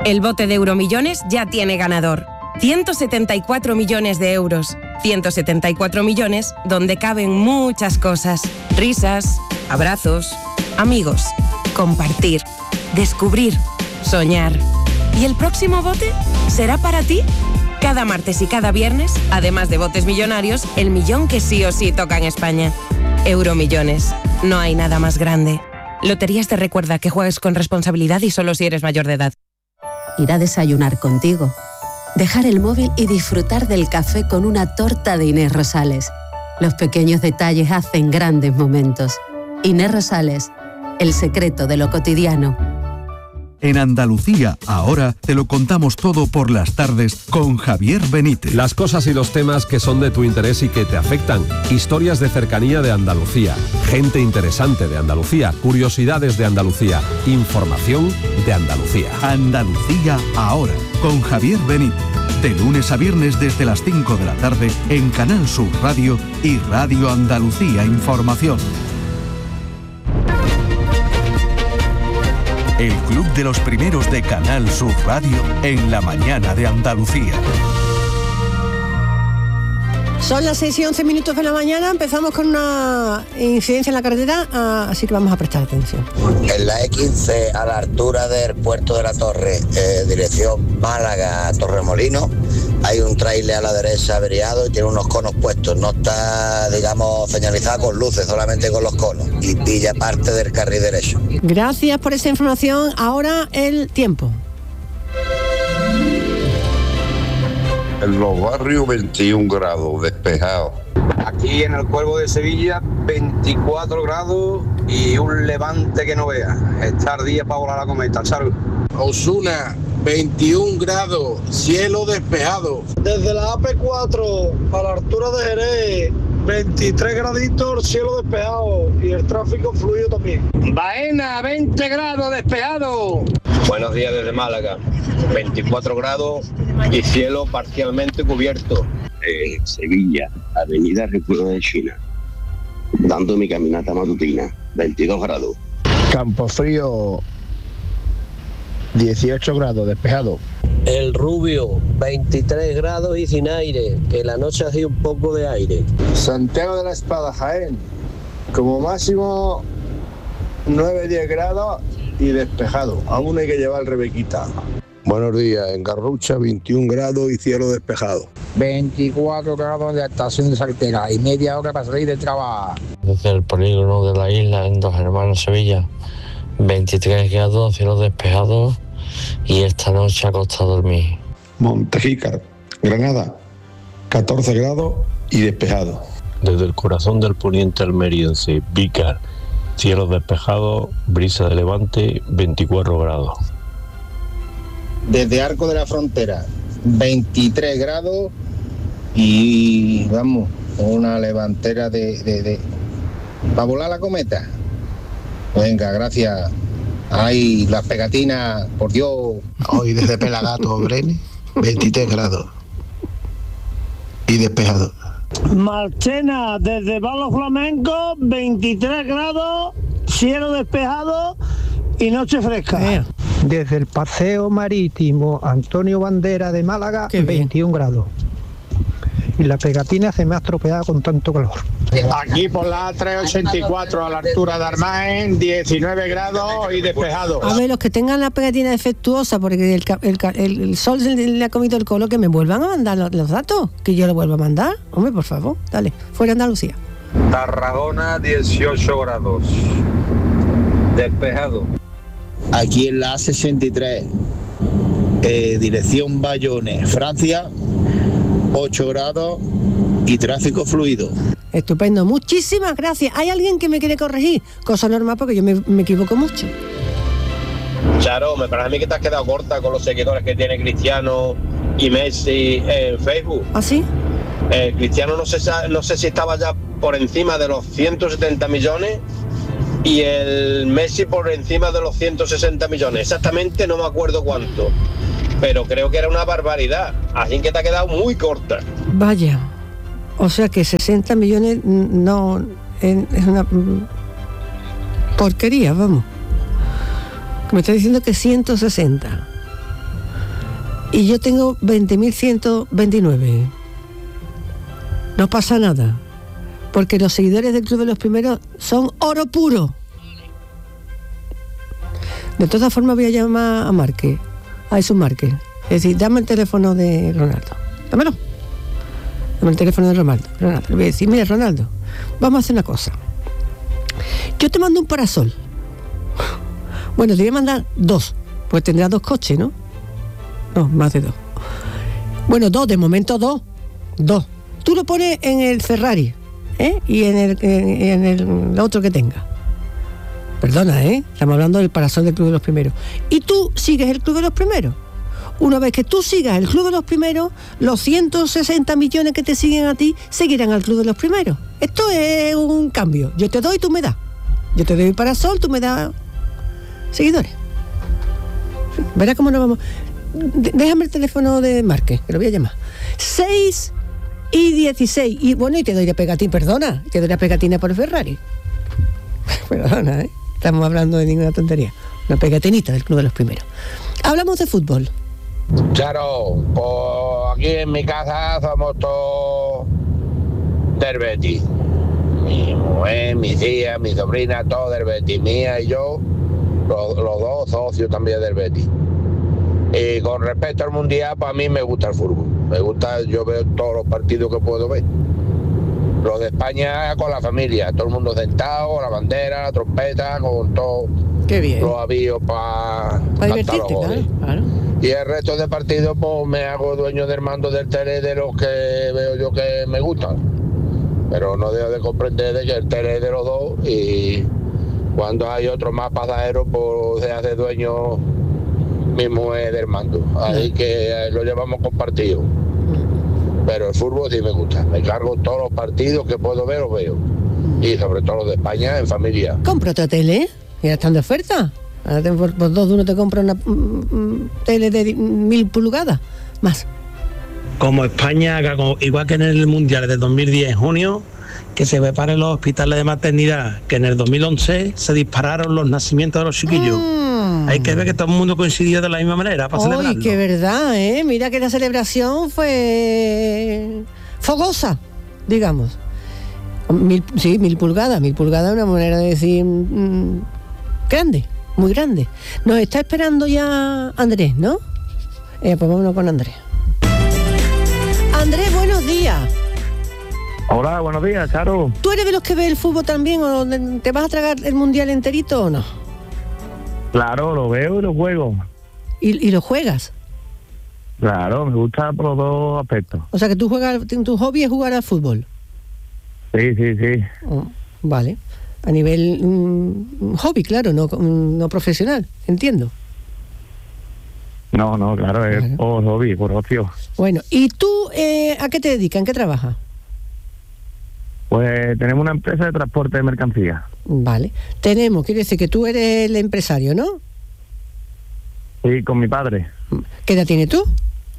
El bote de Euromillones ya tiene ganador. 174 millones de euros. 174 millones donde caben muchas cosas. Risas, abrazos, amigos, compartir, descubrir, soñar. ¿Y el próximo bote será para ti? Cada martes y cada viernes, además de botes millonarios, el millón que sí o sí toca en España. Euromillones. No hay nada más grande. Loterías te recuerda que juegues con responsabilidad y solo si eres mayor de edad. Ir a desayunar contigo. Dejar el móvil y disfrutar del café con una torta de Inés Rosales. Los pequeños detalles hacen grandes momentos. Inés Rosales, el secreto de lo cotidiano. En Andalucía, ahora, te lo contamos todo por las tardes con Javier Benítez. Las cosas y los temas que son de tu interés y que te afectan. Historias de cercanía de Andalucía. Gente interesante de Andalucía. Curiosidades de Andalucía. Información de Andalucía. Andalucía, ahora, con Javier Benítez. De lunes a viernes desde las 5 de la tarde en Canal Sur Radio y Radio Andalucía Información. El Club de los Primeros de Canal Sur Radio en la mañana de Andalucía. Son las 6:11 de la mañana, empezamos con una incidencia en la carretera, así que vamos a prestar atención. En la E15, a la altura del Puerto de la Torre, dirección Málaga-Torremolinos, hay un tráiler a la derecha averiado y tiene unos conos puestos. No está, digamos, señalizado con luces, solamente con los conos. Y pilla parte del carril derecho. Gracias por esa información. Ahora el tiempo. En los barrios 21 grados, despejado. Aquí en el Cuervo de Sevilla 24 grados y un levante que no vea. Estar día para volar la cometa, Charo. Osuna, 21 grados, cielo despejado. Desde la AP4 a la altura de Jerez, 23 graditos, cielo despejado y el tráfico fluido también. Baena, 20 grados, despejado. Buenos días desde Málaga, 24 grados y cielo parcialmente cubierto. Sevilla, avenida Recuerdo de China, dando mi caminata matutina, 22 grados. Campofrío, 18 grados, despejado. El Rubio, 23 grados y sin aire, que la noche hace un poco de aire. Santiago de la Espada, Jaén, como máximo 9-10 grados y despejado. Aún hay que llevar Rebequita. Buenos días, en Garrucha 21 grados y cielo despejado. 24 grados de estación de Saltera y media hora para salir de trabajo. Desde el polígono de la isla en Dos Hermanos, Sevilla, 23 grados, cielo despejado y esta noche acostado a dormir. Montejícar, Granada, 14 grados y despejado. Desde el corazón del poniente almeriense, Vícar, cielo despejado, brisa de levante, 24 grados. Desde Arco de la Frontera, 23 grados y vamos, una levantera de para volar la cometa. Venga, gracias. Ay, las pegatinas, por Dios. Hoy desde Pelagato, Brene, 23 grados y despejado. Marchena, desde Palo Flamenco, 23 grados, cielo despejado y noche fresca. Desde el Paseo Marítimo Antonio Bandera de Málaga, 21 grados. Y la pegatina se me ha estropeado con tanto calor. Aquí por la 384 a la altura de Armaen, 19 grados y despejado. A ver, los que tengan la pegatina defectuosa, porque el sol le ha comido el color, que me vuelvan a mandar los datos, que yo lo vuelva a mandar. Hombre, por favor, dale, fuera Andalucía. Tarragona, 18 grados, despejado. Aquí en la A63, dirección Bayonne, Francia, 8 grados y tráfico fluido. Estupendo, muchísimas gracias. ¿Hay alguien que me quiere corregir? Cosa normal, porque yo me equivoco mucho. Charo, me parece a mí que te has quedado corta con los seguidores que tiene Cristiano y Messi en Facebook. ¿Ah, sí? Cristiano no sé si estaba ya por encima de los 170 millones y el Messi por encima de los 160 millones. Exactamente no me acuerdo cuánto, pero creo que era una barbaridad. Así que te ha quedado muy corta. Vaya, o sea que 60 millones no es una porquería, vamos. Me está diciendo que 160. Y yo tengo 20.129. No pasa nada, porque los seguidores del Club de los Primeros son oro puro. De todas formas voy a llamar a Márquez, a Jesús Márquez. Es decir, dame el teléfono de Ronaldo. Dámelo. Dame el teléfono de Ronaldo. Le voy a decir, mira, Ronaldo, vamos a hacer una cosa. Yo te mando un parasol. Bueno, te voy a mandar 2, pues tendrás 2 coches, ¿no? No, más de 2. Bueno, 2, de momento 2. Tú lo pones en el Ferrari, y en el otro que tenga. Perdona, estamos hablando del parasol del Club de los Primeros. Y tú sigues el Club de los Primeros. Una vez que tú sigas el Club de los Primeros, los 160 millones que te siguen a ti seguirán al Club de los Primeros. Esto es un cambio. Yo te doy, tú me das. Yo te doy el parasol, tú me das seguidores. Verás cómo nos vamos. Déjame el teléfono de Márquez, que lo voy a llamar. 6 y 16. Y bueno, y te doy la pegatina, perdona, te doy la pegatina por Ferrari. Perdona, estamos hablando de ninguna tontería. Una pegatinita del Club de los Primeros. Hablamos de fútbol. Charo, pues aquí en mi casa somos todos del Betis. Mi mujer, mi tía, mi sobrina, todos del Betis. Mía y yo, los 2 socios también del Betis. Y con respecto al Mundial, para mí me gusta el fútbol. Me gusta, yo veo todos los partidos que puedo ver. Los de España con la familia, todo el mundo sentado, la bandera, la trompeta, con todo. Qué bien. Los avíos para divertirte, claro. Y el resto de partidos, pues me hago dueño del mando del tele de los que veo yo que me gustan. Pero no dejo de comprender de que el tele es de los dos, y cuando hay otro más pasajeros, pues se hace dueño mismo del mando. Así que lo llevamos compartido. Pero el fútbol sí me gusta. Me cargo todos los partidos que puedo ver, los veo. Y sobre todo los de España, en familia. Compra otra tele, ya están de oferta. Ahora por 2 de 1 te compra una tele de 1000 pulgadas más. Como España, igual que en el Mundial de 2010 en junio, que se preparen los hospitales de maternidad, que en el 2011 se dispararon los nacimientos de los chiquillos. Hay que ver que todo el mundo coincidió de la misma manera para celebrarlo. ¡Ay, qué verdad! Mira que la celebración fue fogosa, digamos. 1000 pulgadas. 1000 pulgadas es una manera de decir grande, muy grande. Nos está esperando ya Andrés, ¿no? Pues vámonos con Andrés. Andrés, buenos días. Hola, buenos días, Charo. ¿Tú eres de los que ve el fútbol también o te vas a tragar el Mundial enterito o no? Claro, lo veo y lo juego. ¿Y lo juegas? Claro, me gusta por los 2 aspectos. O sea que tu hobby es jugar al fútbol. Sí. Oh, vale. A nivel hobby, claro, no profesional, entiendo. No, claro, es por hobby, por ocio. Bueno, ¿y tú a qué te dedicas? ¿En qué trabajas? Pues tenemos una empresa de transporte de mercancías. Vale. Quiere decir que tú eres el empresario, ¿no? Sí, con mi padre. ¿Qué edad tienes tú?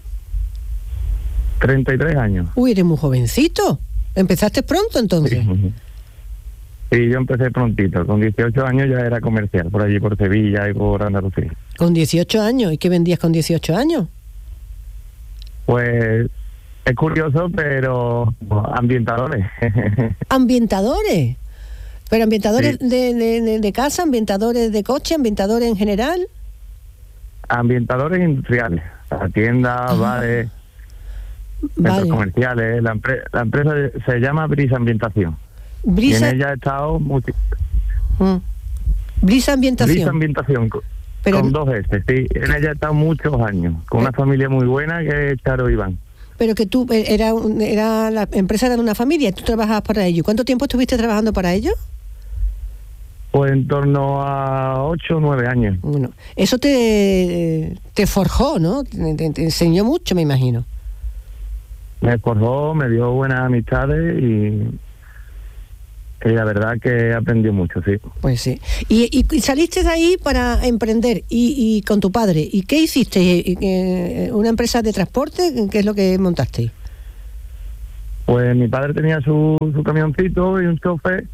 33 años. Uy, eres muy jovencito. ¿Empezaste pronto entonces? Sí, yo empecé prontito. Con 18 años ya era comercial, por allí, por Sevilla y por Andalucía. ¿Con 18 años? ¿Y qué vendías con 18 años? Pues es curioso, pero ambientadores. ¿Ambientadores? ¿Pero ambientadores sí. de casa, ambientadores de coche, ambientadores en general? Ambientadores industriales, tiendas, bares, centros comerciales. La empresa se llama Brisa Ambientación. Brisa... Y en ella he estado Brisa Ambientación. Brisa Ambientación, pero... con 2 S, sí. En ella he estado muchos años, con una familia muy buena que es Charo Iván. Pero que tú, era la empresa de una familia, tú trabajabas para ellos. ¿Cuánto tiempo estuviste trabajando para ellos? Pues en torno a 8 o 9 años. Bueno, eso te forjó, ¿no? Te enseñó mucho, me imagino. Me forjó, me dio buenas amistades y la verdad que aprendí mucho, sí. Pues sí. Y saliste de ahí para emprender y con tu padre. ¿Y qué hiciste? ¿Una empresa de transporte? ¿Qué es lo que montaste? Pues mi padre tenía su camioncito y un chofer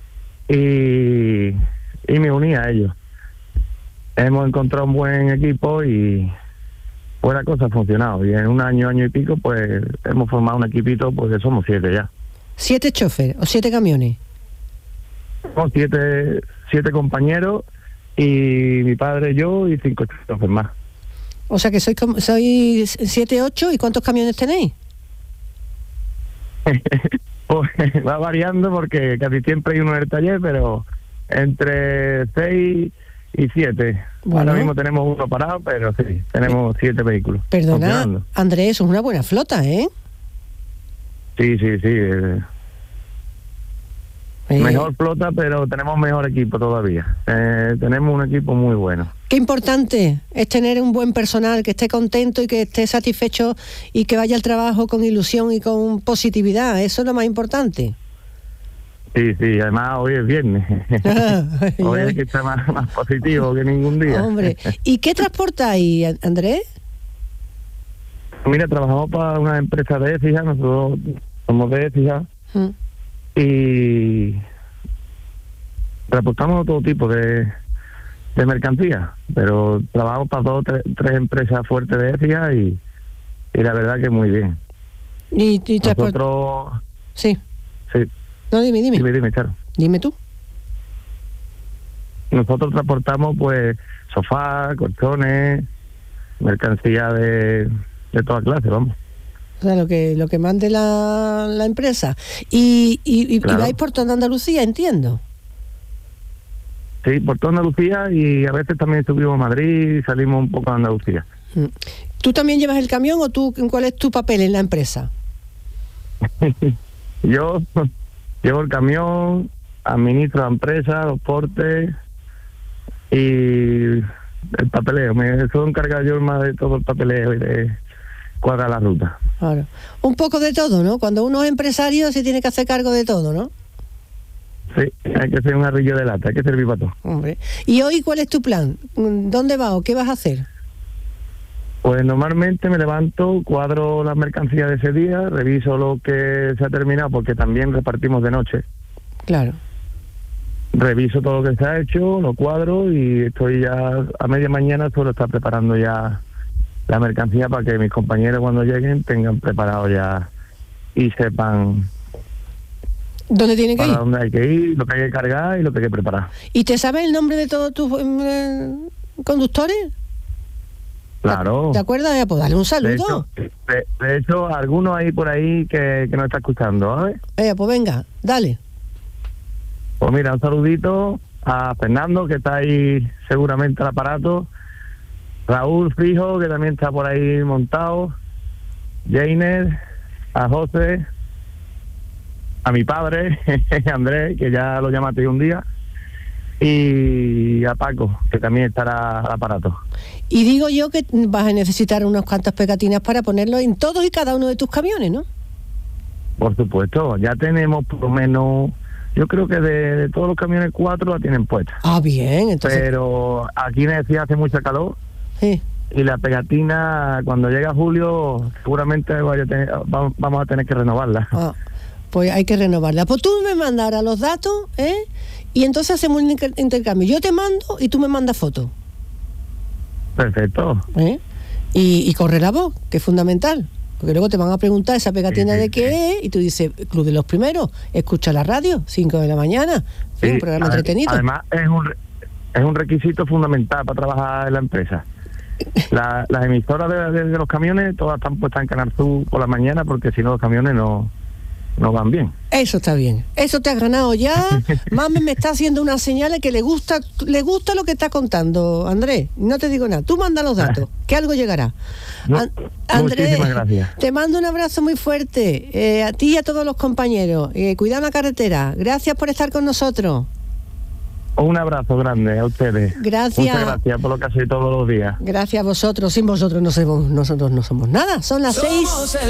y me uní a ellos. Hemos encontrado un buen equipo y pues la cosa ha funcionado. Y en un año y pico, pues hemos formado un equipito, pues somos 7 ya. 7 choferes o 7 camiones. Somos 7 compañeros y mi padre, yo y 5 choferes más. O sea que sois 7, 8, ¿y cuántos camiones tenéis? Pues va variando porque casi siempre hay uno en el taller, pero entre 6 y 7. Bueno. Ahora mismo tenemos uno parado, pero sí, tenemos 7 vehículos. Perdona, Andrés, eso es una buena flota, ¿eh? Sí. Mejor flota, pero tenemos mejor equipo todavía. Tenemos un equipo muy bueno. Qué importante es tener un buen personal que esté contento y que esté satisfecho y que vaya al trabajo con ilusión y con positividad. Eso es lo más importante. Sí, además hoy es viernes. Hoy es que está más positivo que ningún día. Hombre, ¿y qué transportáis, Andrés? Mira, trabajamos para una empresa de Écija, nosotros somos de Écija. Y transportamos todo tipo de mercancías, pero trabajamos para 2 o 3 empresas fuertes de Écija y la verdad que muy bien. ¿Y nosotros? Sí. No, dime. Dime, Charo. Dime tú. Nosotros transportamos pues sofás, colchones, mercancía de toda clase, vamos. O sea, lo que mande la empresa. Y claro. vais por toda Andalucía, entiendo. Sí, por toda Andalucía y a veces también subimos a Madrid y salimos un poco a Andalucía. ¿Tú también llevas el camión o cuál es tu papel en la empresa? Yo llevo el camión, administro la empresa, los portes y el papeleo. Me suelo encargar yo más de todo el papeleo y de cuadrar la ruta. Claro. Un poco de todo, ¿no? Cuando uno es empresario se tiene que hacer cargo de todo, ¿no? Sí, hay que ser un arrillo de lata, hay que servir para todo. Hombre. ¿Y hoy cuál es tu plan? ¿Dónde vas o qué vas a hacer? Pues normalmente me levanto, cuadro las mercancías de ese día, reviso lo que se ha terminado, porque también repartimos de noche. Claro. Reviso todo lo que se ha hecho, lo cuadro y estoy ya a media mañana, solo está preparando ya la mercancía para que mis compañeros cuando lleguen tengan preparado ya y sepan ¿dónde tienen que ir? Para dónde hay que ir, lo que hay que cargar y lo que hay que preparar. ¿Y te sabes el nombre de todos tus conductores? Claro. ¿Te acuerdas? Pues dale un saludo. De hecho, algunos hay por ahí que nos está escuchando, ¿sabes? Pues venga, dale. Pues mira, un saludito a Fernando, que está ahí seguramente al aparato. Raúl Fijo, que también está por ahí montado. Jainer, a José, a mi padre, Andrés, que ya lo llamaste un día, y a Paco, que también estará al aparato. Y digo yo que vas a necesitar unas cuantas pegatinas para ponerlo en todos y cada uno de tus camiones, ¿no? Por supuesto, ya tenemos por lo menos, yo creo que de todos los camiones 4 la tienen puesta. Ah, bien, entonces. Pero aquí en Écija hace mucha calor. Sí. Y la pegatina, cuando llega julio, seguramente vamos a tener que renovarla. Pues hay que renovarla. Pues tú me mandas ahora los datos, y entonces hacemos un intercambio. Yo te mando y tú me mandas fotos. Perfecto. Y corre la voz, que es fundamental. Porque luego te van a preguntar esa pegatina de qué es, y tú dices, Club de los Primeros, escucha la radio, 5 de la mañana, sí, un programa entretenido. Además, es un requisito fundamental para trabajar en la empresa. Las emisoras de los camiones todas están puestas en Canal Sur por la mañana, porque si no los camiones no van bien. Eso está bien, eso te has ganado ya. Mami me está haciendo unas señales que le gusta lo que está contando, Andrés. No te digo nada, tú manda los datos, que algo llegará. Andrés, muchísimas gracias. Te mando un abrazo muy fuerte, a ti y a todos los compañeros. Cuidado la carretera, gracias por estar con nosotros. Un abrazo grande a ustedes. Gracias. Muchas gracias por lo que hacéis todos los días. Gracias a vosotros. Sin vosotros nosotros no somos nada. Son las 6.